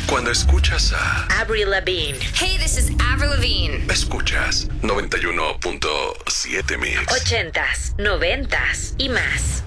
Cuando escuchas a Avril Lavigne. Hey, this is Avril Lavigne. Escuchas 91.7 Mix. 80s, 90s y más.